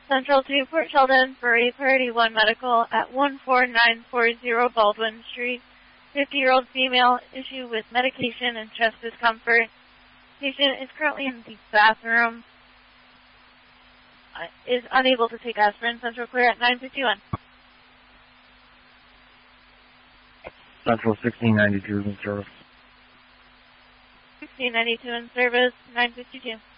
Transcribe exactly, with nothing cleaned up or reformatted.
Central to Port Sheldon for a Priority one medical at one four nine four zero Baldwin Street. fifty-year-old female, issue with medication and chest discomfort. Patient is currently in the bathroom. Uh, is unable to take aspirin. Central clear at nine fifty-one. Central sixteen ninety-two is in service. sixteen ninety-two in service, nine fifty-two.